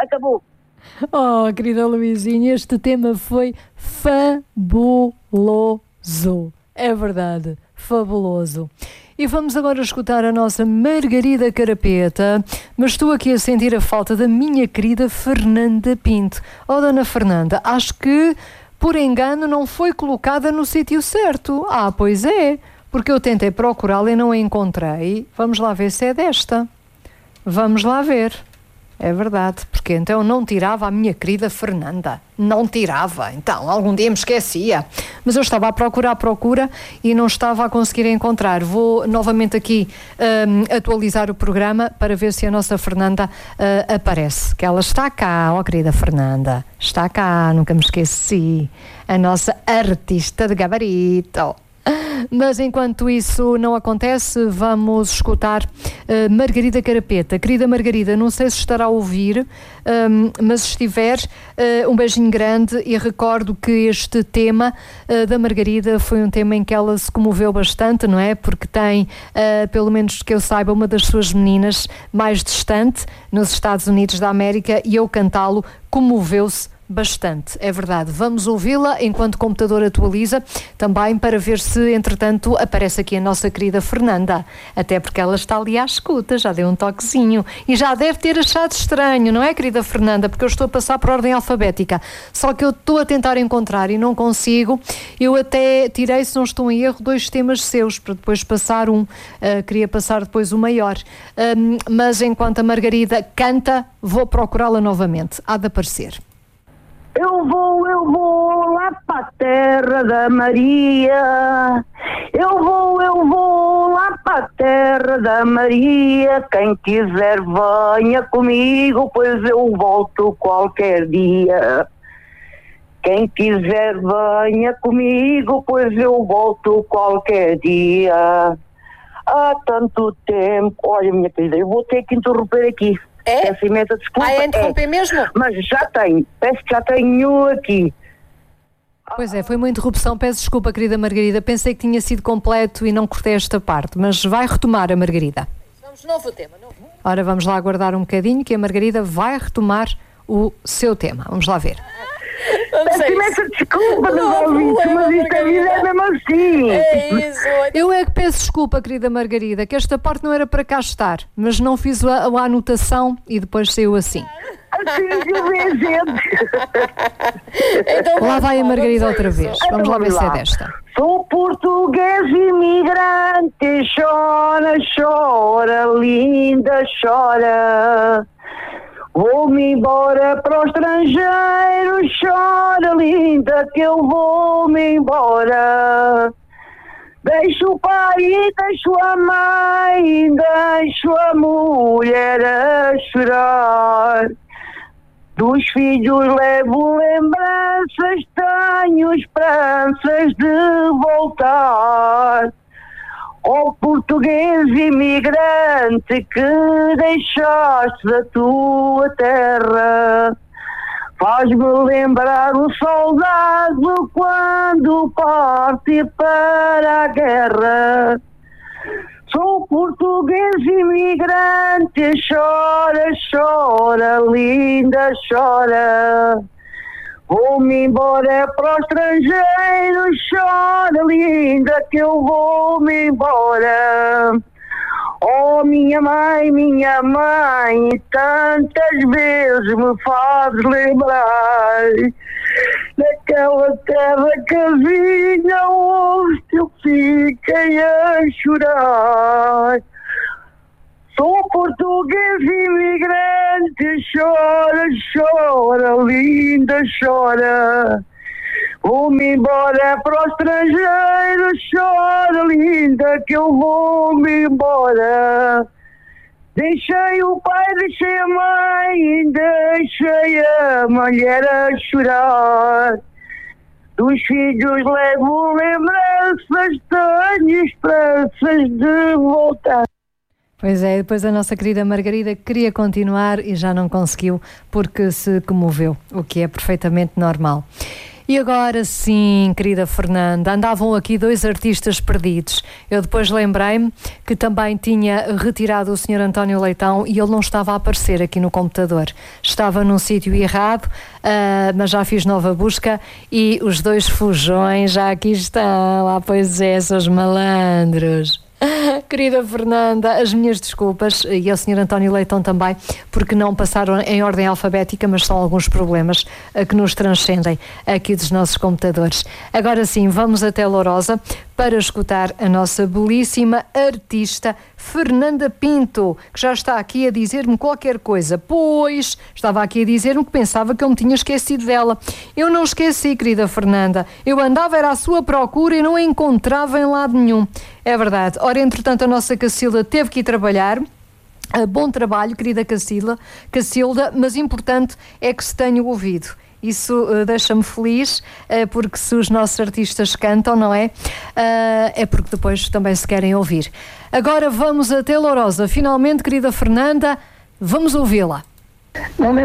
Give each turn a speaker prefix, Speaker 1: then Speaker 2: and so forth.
Speaker 1: acabou.
Speaker 2: Oh, querida Luizinha, este tema foi fabuloso. É verdade, fabuloso. E vamos agora escutar a nossa Margarida Carapeta, mas estou aqui a sentir a falta da minha querida Fernanda Pinto. Oh, dona Fernanda, acho que por engano não foi colocada no sítio certo. Ah, pois é, porque eu tentei procurá-la e não a encontrei. Vamos lá ver se é desta. Vamos lá ver. É verdade, porque então não tirava a minha querida Fernanda. Não tirava, então, algum dia me esquecia. Mas eu estava à procura e não estava a conseguir encontrar. Vou novamente aqui atualizar o programa para ver se a nossa Fernanda aparece. Que ela está cá, ó querida Fernanda. Está cá, nunca me esqueci. A nossa artista de gabarito. Mas enquanto isso não acontece, vamos escutar Margarida Carapeta. Querida Margarida, não sei se estará a ouvir, mas se estiver, um beijinho grande, e recordo que este tema da Margarida foi um tema em que ela se comoveu bastante, não é? Porque tem, pelo menos que eu saiba, uma das suas meninas mais distante, nos Estados Unidos da América, e eu cantá-lo comoveu-se bastante, é verdade. Vamos ouvi-la enquanto o computador atualiza, também para ver se, entretanto, aparece aqui a nossa querida Fernanda. Até porque ela está ali à escuta, já deu um toquezinho. E já deve ter achado estranho, não é, querida Fernanda? Porque eu estou a passar por ordem alfabética. Só que eu estou a tentar encontrar e não consigo. Eu até tirei, se não estou em erro, 2 temas seus, para depois passar um. Queria passar depois o maior. Mas enquanto a Margarida canta, vou procurá-la novamente. Há de aparecer.
Speaker 1: Eu vou lá para a terra da Maria. Eu vou lá para a terra da Maria. Quem quiser venha comigo, pois eu volto qualquer dia. Quem quiser venha comigo, pois eu volto qualquer dia. Há tanto tempo. Olha, minha querida, eu vou ter que interromper aqui.
Speaker 2: É?
Speaker 1: Peço imensa desculpa.
Speaker 2: É interromper mesmo?
Speaker 1: Mas já tenho. Peço que já tenho aqui.
Speaker 2: Pois é, foi uma interrupção. Peço desculpa, querida Margarida. Pensei que tinha sido completo e não cortei esta parte. Mas vai retomar a Margarida.
Speaker 3: Vamos, novo tema.
Speaker 2: Ora, vamos lá aguardar um bocadinho que a Margarida vai retomar o seu tema. Vamos lá ver.
Speaker 1: Peço imensa desculpa dos ouvintes, mas isto a vida é mesmo assim.
Speaker 3: É isso.
Speaker 2: Eu é que peço desculpa, querida Margarida, que esta parte não era para cá estar, mas não fiz a anotação e depois saiu assim.
Speaker 1: Assim que eu vejo gente.
Speaker 3: Então,
Speaker 2: Lá vai a Margarida outra vez. Vamos lá ver se é
Speaker 1: lá.
Speaker 2: desta.
Speaker 1: Sou português imigrante, chora, chora, linda, chora. Vou-me embora para o estrangeiro, chora, linda, que eu vou-me embora. Deixo o pai, deixo a mãe, deixo a mulher a chorar. Dos filhos levo lembranças, tenho esperanças de voltar. Ó português imigrante que deixaste a tua terra, faz-me lembrar o soldado quando parte para a guerra. Sou português imigrante, chora, chora, linda, chora. Vou-me embora para o estrangeiro, chora, linda, que eu vou-me embora. Oh, minha mãe, tantas vezes me faz lembrar daquela terra casinha onde eu fiquei a chorar. Sou português imigrante, chora, chora, linda, chora. Vou-me embora para o estrangeiro, chora, linda, que eu vou-me embora. Deixei o pai, deixei a mãe, deixei a mulher a chorar. Dos filhos levo lembranças, tenho esperanças de voltar.
Speaker 2: Pois é, depois a nossa querida Margarida queria continuar e já não conseguiu porque se comoveu, o que é perfeitamente normal. E agora sim, querida Fernanda, andavam aqui dois artistas perdidos. Eu depois lembrei-me que também tinha retirado o Sr. António Leitão e ele não estava a aparecer aqui no computador. Estava num sítio errado, mas já fiz nova busca e os dois fujões já aqui estão. Ah, pois é, seus malandros. Querida Fernanda, as minhas desculpas e ao Sr. António Leitão também, porque não passaram em ordem alfabética, mas são alguns problemas que nos transcendem aqui dos nossos computadores. Agora sim, vamos até Lourosa para escutar a nossa belíssima artista Fernanda Pinto, que já está aqui a dizer-me qualquer coisa, pois estava aqui a dizer-me que pensava que eu me tinha esquecido dela. Eu não esqueci, querida Fernanda, eu andava era à sua procura e não a encontrava em lado nenhum. É verdade. Ora, entretanto, a nossa Cacilda teve que ir trabalhar. Bom trabalho, querida Cacilda, mas importante é que se tenha ouvido. Isso deixa-me feliz, porque se os nossos artistas cantam, não é? É porque depois também se querem ouvir. Agora vamos até Lourosa. Finalmente, querida Fernanda, vamos ouvi-la.